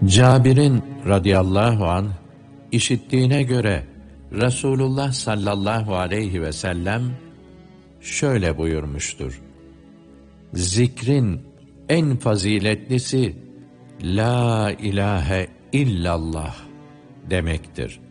Cabir'in radıyallahu anh işittiğine göre Resulullah sallallahu aleyhi ve sellem şöyle buyurmuştur: Zikrin en faziletlisi la ilahe illallah demektir.